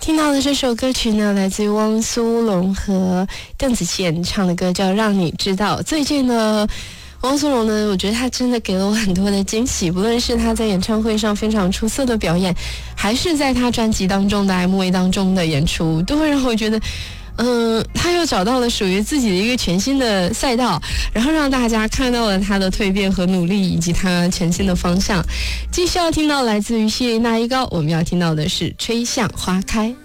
听到的这首歌曲呢，来自于汪苏泷和邓紫棋演唱的歌，叫《让你知道》。最近呢，汪苏泷呢，我觉得他真的给了我很多的惊喜，不论是他在演唱会上非常出色的表演，还是在他专辑当中的 MV 当中的演出，都会让我觉得他又找到了属于自己的一个全新的赛道，然后让大家看到了他的蜕变和努力，以及他全新的方向。继续要听到来自于谢娜一高，我们要听到的是《吹向花开》。